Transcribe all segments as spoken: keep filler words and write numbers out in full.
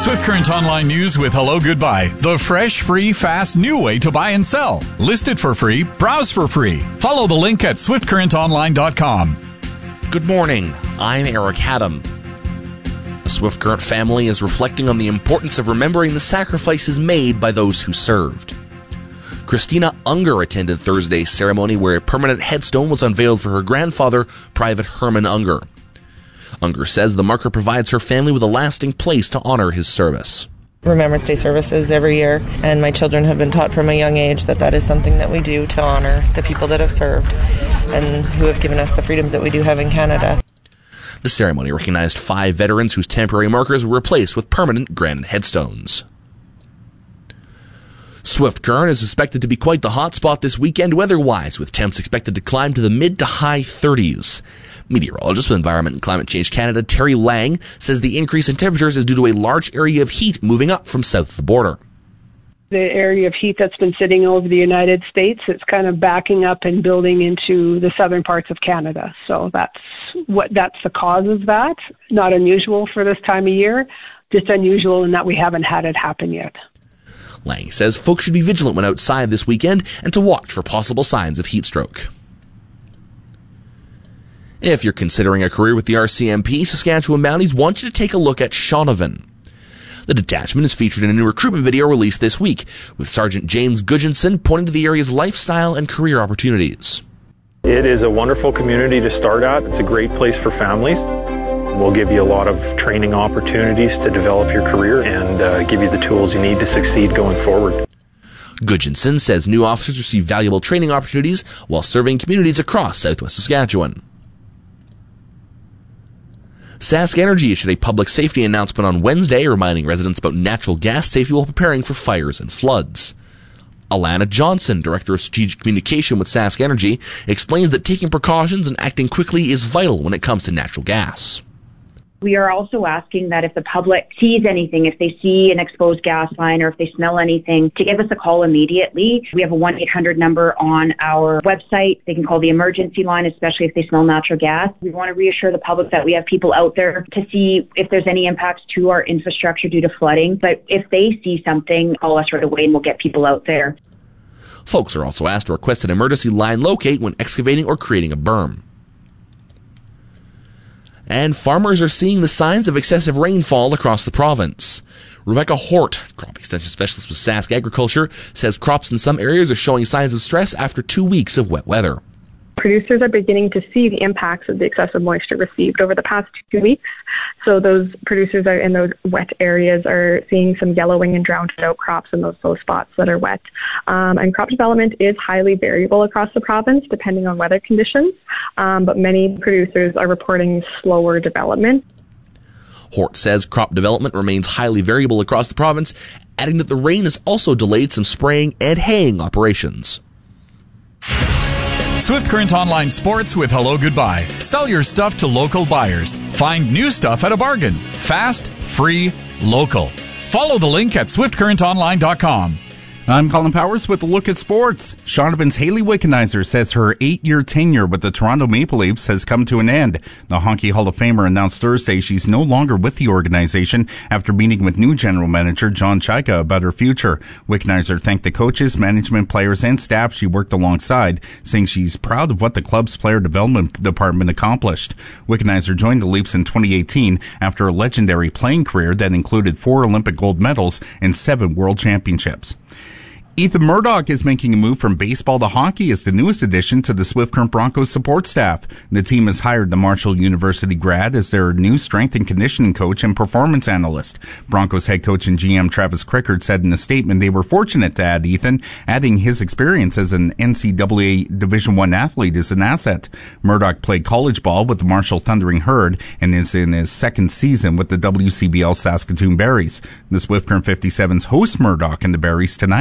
Swift Current Online News with Hello Goodbye. The fresh, free, fast, new way to buy and sell. List it for free. Browse for free. Follow the link at swift current online dot com. Good morning. I'm Eric Haddam. The Swift Current family is reflecting on the importance of remembering the sacrifices made by those who served. Christina Unger attended Thursday's ceremony where a permanent headstone was unveiled for her grandfather, Private Herman Unger. Unger says the marker provides her family with a lasting place to honor his service. Remembrance Day services every year, and my children have been taught from a young age that that is something that we do to honor the people that have served and who have given us the freedoms that we do have in Canada. The ceremony recognized five veterans whose temporary markers were replaced with permanent granite headstones. Swift Current is expected to be quite the hotspot this weekend weather-wise, with temps expected to climb to the mid to high thirties. Meteorologist with Environment and Climate Change Canada, Terry Lang, says the increase in temperatures is due to a large area of heat moving up from south of the border. The area of heat that's been sitting over the United States, it's kind of backing up and building into the southern parts of Canada. So that's what that's the cause of that. Not unusual for this time of year, just unusual in that we haven't had it happen yet. Lang says folks should be vigilant when outside this weekend and to watch for possible signs of heat stroke. If you're considering a career with the R C M P, Saskatchewan Mounties want you to take a look at Shaunavon. The detachment is featured in a new recruitment video released this week, with Sergeant James Gudjonson pointing to the area's lifestyle and career opportunities. It is a wonderful community to start at. It's a great place for families. We'll give you a lot of training opportunities to develop your career and uh, give you the tools you need to succeed going forward. Gudjonson says new officers receive valuable training opportunities while serving communities across southwest Saskatchewan. Sask Energy issued a public safety announcement on Wednesday reminding residents about natural gas safety while preparing for fires and floods. Alana Johnson, Director of Strategic Communication with Sask Energy, explains that taking precautions and acting quickly is vital when it comes to natural gas. We are also asking that if the public sees anything, if they see an exposed gas line or if they smell anything, to give us a call immediately. We have a one eight hundred number on our website. They can call the emergency line, especially if they smell natural gas. We want to reassure the public that we have people out there to see if there's any impacts to our infrastructure due to flooding. But if they see something, call us right away and we'll get people out there. Folks are also asked to request an emergency line locate when excavating or creating a berm. And farmers are seeing the signs of excessive rainfall across the province. Rebecca Hort, crop extension specialist with Sask Agriculture, says crops in some areas are showing signs of stress after two weeks of wet weather. Producers are beginning to see the impacts of the excessive moisture received over the past two weeks. So those producers are in those wet areas are seeing some yellowing and drowned out crops in those, those spots that are wet. Um, and crop development is highly variable across the province depending on weather conditions, um, but many producers are reporting slower development. Hort says crop development remains highly variable across the province, adding that the rain has also delayed some spraying and haying operations. Swift Current Online Sports with Hello Goodbye. Sell your stuff to local buyers. Find new stuff at a bargain. Fast, free, local. Follow the link at swift current online dot com. I'm Colin Powers with a look at sports. Shaunavon's Hayley Wickenheiser says her eight-year tenure with the Toronto Maple Leafs has come to an end. The Hockey Hall of Famer announced Thursday she's no longer with the organization after meeting with new general manager John Chayka about her future. Wickenheiser thanked the coaches, management, players, and staff she worked alongside, saying she's proud of what the club's player development department accomplished. Wickenheiser joined the Leafs in twenty eighteen after a legendary playing career that included four Olympic gold medals and seven world championships. Ethan Murdoch is making a move from baseball to hockey as the newest addition to the Swift Current Broncos support staff. The team has hired the Marshall University grad as their new strength and conditioning coach and performance analyst. Broncos head coach and G M Travis Crickard said in a statement they were fortunate to add Ethan, adding his experience as an N C double A Division I athlete is an asset. Murdoch played college ball with the Marshall Thundering Herd and is in his second season with the W C B L Saskatoon Berries. The Swift Current fifty-sevens host Murdoch and the Berries tonight.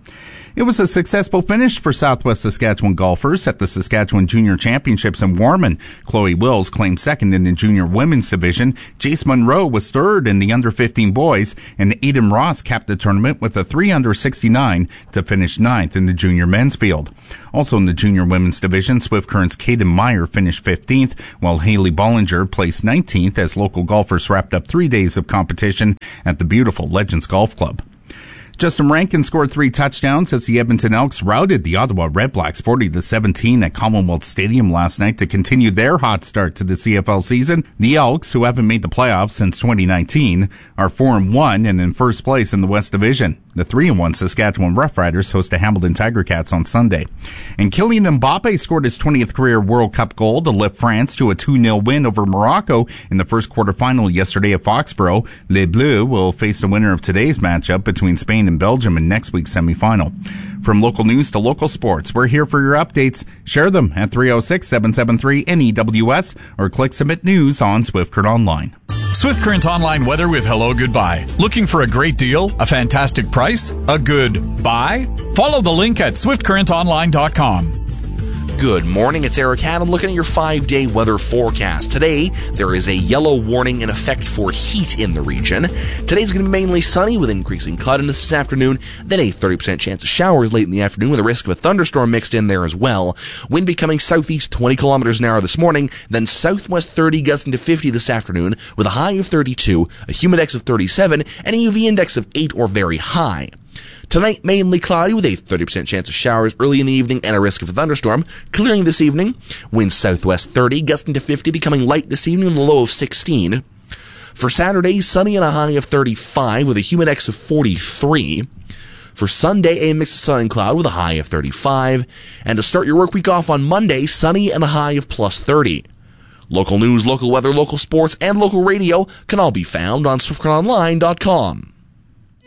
It was a successful finish for Southwest Saskatchewan golfers at the Saskatchewan Junior Championships in Warman. Chloe Wills claimed second in the junior women's division. Jace Monroe was third in the under fifteen boys, and Aiden Ross capped the tournament with a three under sixty-nine to finish ninth in the junior men's field. Also in the junior women's division, Swift Current's Caden Meyer finished fifteenth, while Haley Bollinger placed nineteenth as local golfers wrapped up three days of competition at the beautiful Legends Golf Club. Justin Rankin scored three touchdowns as the Edmonton Elks routed the Ottawa Redblacks forty to seventeen at Commonwealth Stadium last night to continue their hot start to the C F L season. The Elks, who haven't made the playoffs since twenty nineteen, are four and one and in first place in the West Division. The three and one Saskatchewan Roughriders host the Hamilton Tiger Cats on Sunday. And Kylian Mbappe scored his twentieth career World Cup goal to lift France to a two nil win over Morocco in the first quarterfinal yesterday at Foxborough. Les Bleus will face the winner of today's matchup between Spain and Belgium in next week's semifinal. From local news to local sports, we're here for your updates. Share them at three oh six, seven seven three, N E W S or click Submit News on Swift Current Online. Swift Current Online weather with Hello Goodbye. Looking for a great deal, a fantastic price, a good buy? Follow the link at swift current online dot com. Good morning, it's Eric Adam looking at your five-day weather forecast. Today, there is a yellow warning in effect for heat in the region. Today's going to be mainly sunny with increasing cloudiness this afternoon, then a thirty percent chance of showers late in the afternoon with a risk of a thunderstorm mixed in there as well. Wind becoming southeast twenty kilometers an hour this morning, then southwest thirty gusting to fifty this afternoon with a high of thirty-two, a humidex of thirty-seven, and a U V index of eight or very high. Tonight, mainly cloudy with a thirty percent chance of showers early in the evening and a risk of a thunderstorm. Clearing this evening, winds southwest thirty, gusting to fifty, becoming light this evening with a low of sixteen. For Saturday, sunny and a high of thirty-five with a humidex of forty-three. For Sunday, a mix of sun and cloud with a high of thirty-five. And to start your work week off on Monday, sunny and a high of plus thirty. Local news, local weather, local sports, and local radio can all be found on swift current online dot com.